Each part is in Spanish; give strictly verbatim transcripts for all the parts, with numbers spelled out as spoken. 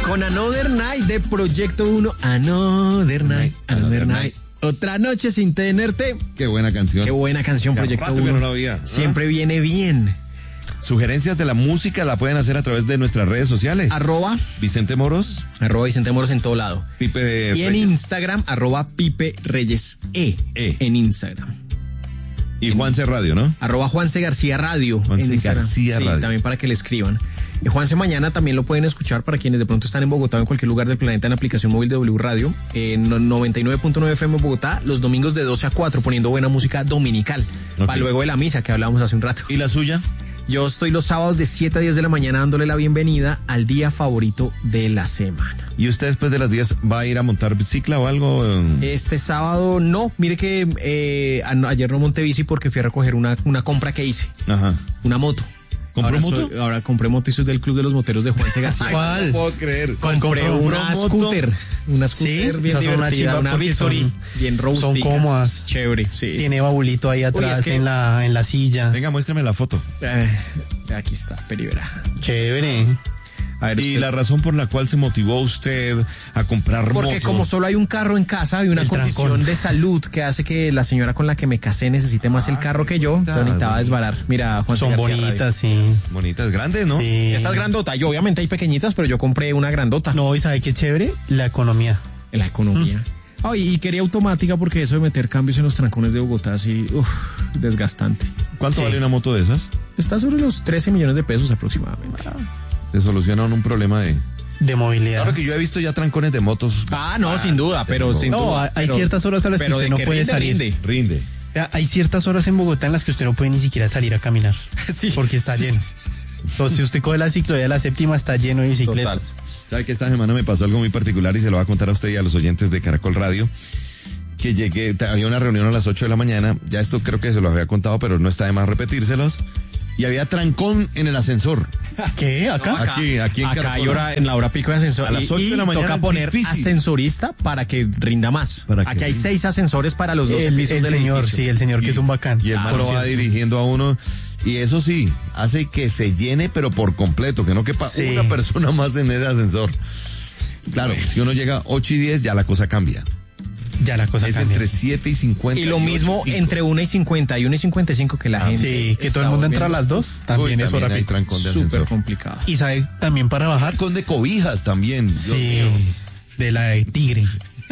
Con Another Night de Proyecto uno. Another Night, Another Night. Otra noche sin tenerte. Qué buena canción. Qué buena canción, Proyecto uno. No la había, ¿no? Siempre viene bien. Sugerencias de la música la pueden hacer a través de nuestras redes sociales. Arroba Vicente Moros. Arroba Vicente Moros en todo lado. Pipe Y en Reyes. Instagram, arroba Pipe Reyes E. E. En Instagram. Y Juanse Radio, ¿no? Arroba Juanse García Radio. Juanse en Instagram. García Sí, Radio. también para que le escriban. Y Juanse mañana también lo pueden escuchar para quienes de pronto están en Bogotá o en cualquier lugar del planeta en la aplicación móvil de W Radio, en noventa y nueve punto nueve F M Bogotá, los domingos de doce a cuatro poniendo buena música dominical, Ok. para luego de la misa que hablábamos hace un rato. ¿Y la suya? Yo estoy los sábados de siete a diez de la mañana dándole la bienvenida al día favorito de la semana. ¿Y usted después de las diez va a ir a montar bicicla o algo? Este sábado no, mire que eh, a- ayer no monté bici porque fui a recoger una, una compra que hice, Ajá. una moto. ¿Compró Ahora moto? soy- ahora compré moto y soy del Club de los Moteros de Juanse García. ¿Cuál? No puedo creer. Compré compró? una ¿Compró moto? scooter, una Sí, scooter bien esas son una divertida, chimba una porque Victory, son- bien son rústica. cómodas. Chévere, sí. Tiene sí, babulito ahí atrás es que- en la en la silla. Venga, muéstrame la foto. sí. Eh, aquí está, Peribera. Chévere. A ver, ¿Y usted- la razón por la cual se motivó usted a comprar porque moto? como solo hay un carro en casa, hay una El condición trancón. de salud que hace que la señora con la que me casé necesite más el carro que yo. bonita, Entonces necesitaba bonita. desbarar. Mira, Juan Son bonitas, sí. Bonitas, grandes, ¿no? Sí. Esta es grandota. Yo obviamente hay pequeñitas, pero yo compré una grandota. No, ¿y sabe qué chévere? La economía. En la economía. Ah, y, y quería automática porque eso de meter cambios en los trancones de Bogotá, sí, uf, desgastante. ¿Cuánto Sí. vale una moto de esas? Está sobre los trece millones de pesos aproximadamente. Te solucionan un problema de... De movilidad. Claro que yo he visto ya trancones de motos. Ah, no, sin duda, pero sin No, duda. hay pero- ciertas horas a las que pero usted de no que puede rinde, salir. rinde. Rinde. Vea, hay ciertas horas en Bogotá en las que usted no puede ni siquiera salir a caminar. Sí. Porque está Sí, lleno. sí, sí, sí, sí. Entonces, si usted coge la ciclovía de la séptima, está lleno de bicicletas. Total. ¿Sabe que esta semana me pasó algo muy particular y se lo voy a contar a usted y a los oyentes de Caracol Radio? Que llegué, te- había una reunión a las ocho de la mañana, ya esto creo que se lo había contado, pero no está de más repetírselos, y había trancón en el ascensor. ¿Qué? ¿Acá? Acá. Aquí, aquí en Acá Caracol. hay hora, en la hora pico de ascensor. A las Y- ocho de y la mañana toca es poner difícil. ascensorista para que rinda más. Para que Aquí hay rinda. seis ascensores para los dos El, pisos el del señor, edificio. sí, el señor Sí. que es un bacán. Y el Claro, mano sí. va dirigiendo a uno. Y eso sí, hace que se llene, pero por completo, que no quepa Sí. una persona más en ese ascensor. Claro, si uno llega ocho y diez, ya la cosa cambia. Ya la cosa Es cambia. entre siete y cincuenta. Y lo mismo ocho y cinco. entre una y cincuenta y una y cincuenta y cinco que la Ah, gente. Sí, que todo el está mundo entra a volviendo las dos, también Uy, es hora hay pico. trancón de Súper ascensor. complicado. Y sabe también para bajar. Con de cobijas también. Dios Sí, mío. de la de tigre.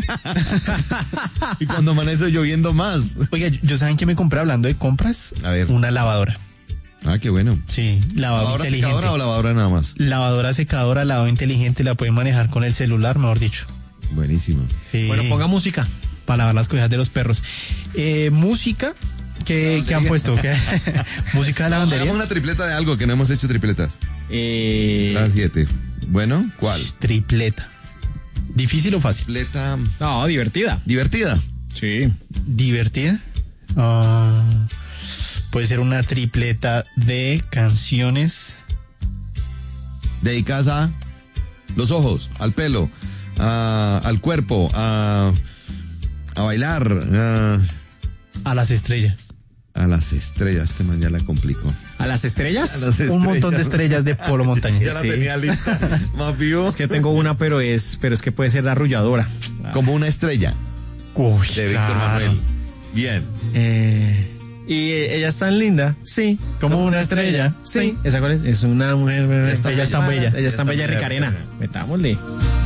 Y cuando amanece lloviendo más. Oiga, yo saben que me compré hablando de compras. A ver. Una lavadora. Ah, qué bueno. Sí, lavadora ¿Lavadora inteligente. secadora o lavadora nada más? Lavadora secadora, lavado inteligente, la pueden manejar con el celular, mejor dicho. Buenísimo. Sí. Bueno, ponga música. Para lavar las cobijas de los perros. Eh, música. ¿Qué, ¿qué han puesto? ¿Qué? Música de lavandería. Hagamos una tripleta de algo que no hemos hecho tripletas. Eh, Las siete. Bueno, ¿cuál? Tripleta. ¿Difícil o fácil? Tripleta no, divertida. divertida. Sí. ¿Divertida? Ah, puede ser una tripleta de canciones. Dedicadas a los ojos, al pelo, a- al cuerpo, a, a bailar, a, A las estrellas. a las estrellas. Este man ya la complicó. ¿A las estrellas? A las Un montón de estrellas de Polo Montañés. Ya la Sí. tenía lista. Más vivo. Es que tengo una, pero es, pero es que puede ser arrulladora. Como una estrella Uy, de Víctor claro. Manuel. Bien. Eh, y eh, ella es tan linda, sí. Como una estrella. Sí. ¿Esa cuál es? Es una mujer. Ella es tan bella. Ella es tan bella, bella, Ricarena. Ricarena. Metámosle.